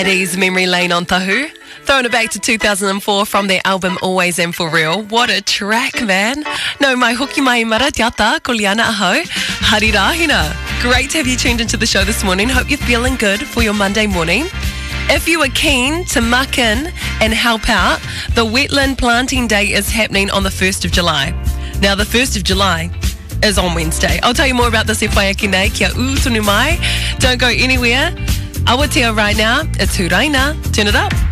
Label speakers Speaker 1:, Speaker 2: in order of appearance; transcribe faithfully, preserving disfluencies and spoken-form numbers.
Speaker 1: Eddie's Memory Lane on Tahu. Throwing it back to two thousand four from their album Always and For Real. What a track, man. No, mai hoki mai mara tiata ko Liana aho. Harirahina. Great to have you tuned into the show this morning. Hope you're feeling good for your Monday morning. If you are keen to muck in and help out, the Wetland Planting Day is happening on the first of July. Now, the first of July is on Wednesday. I'll tell you more about this e whai aki nei kia u tunu mai. Don't go anywhere. Awatea right now. It's Huraina. Turn it up.